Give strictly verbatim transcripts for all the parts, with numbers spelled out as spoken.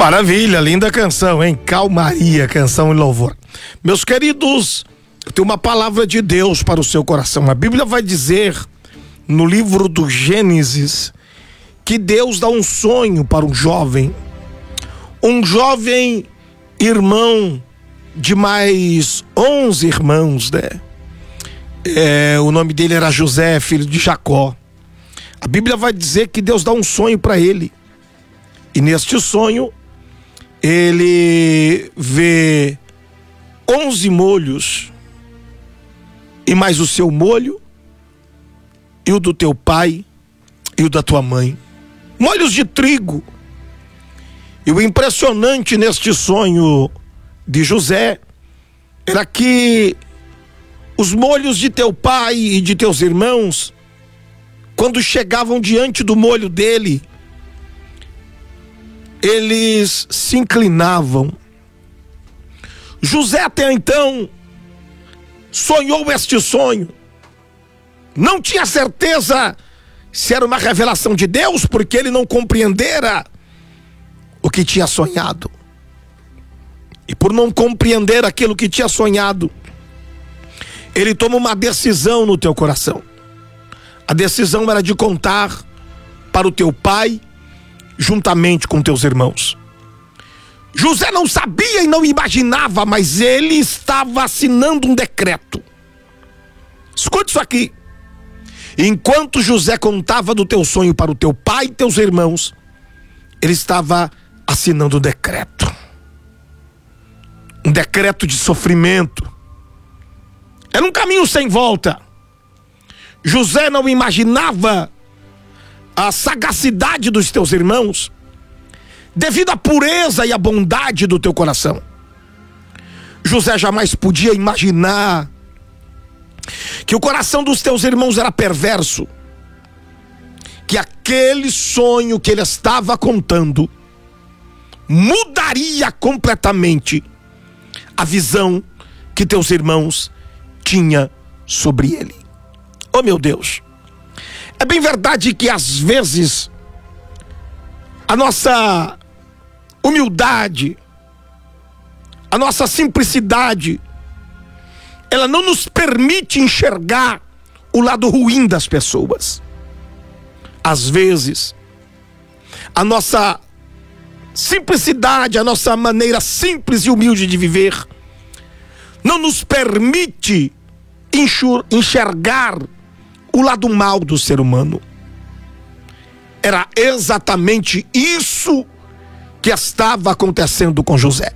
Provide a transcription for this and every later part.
Maravilha, linda canção, hein? Calmaria, canção e louvor. Meus queridos, eu tenho uma palavra de Deus para o seu coração. A Bíblia vai dizer, no livro do Gênesis, que Deus dá um sonho para um jovem. Um jovem irmão de mais onze irmãos, né? É, o nome dele era José, filho de Jacó. A Bíblia vai dizer que Deus dá um sonho para ele. E neste sonho, ele vê onze molhos, e mais o seu molho, e o do teu pai, e o da tua mãe. Molhos de trigo. E o impressionante neste sonho de José era que os molhos de teu pai e de teus irmãos, quando chegavam diante do molho dele, eles se inclinavam. José até então sonhou este sonho. Não tinha certeza se era uma revelação de Deus, porque ele não compreendera o que tinha sonhado. E por não compreender aquilo que tinha sonhado, ele toma uma decisão no teu coração. A decisão era de contar para o teu pai, juntamente com teus irmãos. José não sabia e não imaginava, mas ele estava assinando um decreto. Escute isso aqui. Enquanto José contava do teu sonho para o teu pai e teus irmãos, ele estava assinando um decreto. Um decreto de sofrimento. Era um caminho sem volta. José não imaginava a sagacidade dos teus irmãos, devido à pureza e à bondade do teu coração. José jamais podia imaginar que o coração dos teus irmãos era perverso, que aquele sonho que ele estava contando mudaria completamente a visão que teus irmãos tinham sobre ele. Oh, meu Deus! É bem verdade que às vezes a nossa humildade, a nossa simplicidade, ela não nos permite enxergar o lado ruim das pessoas. Às vezes, a nossa simplicidade, a nossa maneira simples e humilde de viver, não nos permite enxergar o lado mal do ser humano. Era exatamente isso que estava acontecendo com José.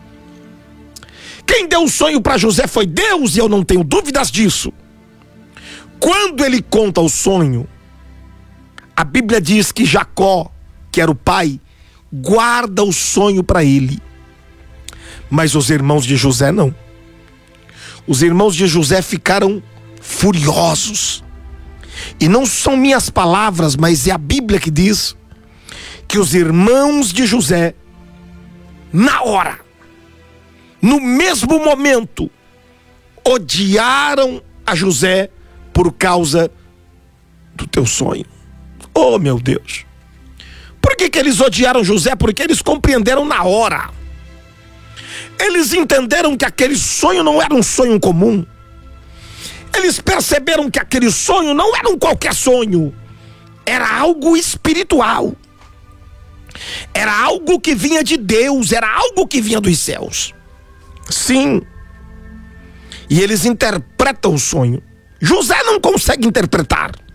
Quem deu o sonho para José foi Deus, e eu não tenho dúvidas disso. Quando ele conta o sonho, a Bíblia diz que Jacó, que era o pai, guarda o sonho para ele. Mas os irmãos de José não. Os irmãos de José ficaram furiosos. E não são minhas palavras, mas é a Bíblia que diz que os irmãos de José, na hora, no mesmo momento, odiaram a José por causa do teu sonho. Oh, meu Deus! Por que que eles odiaram José? Porque eles compreenderam na hora. Eles entenderam que aquele sonho não era um sonho comum. Eles perceberam que aquele sonho não era um qualquer sonho. Era algo espiritual. Era algo que vinha de Deus. Era algo que vinha dos céus. Sim. E eles interpretam o sonho. José não consegue interpretar.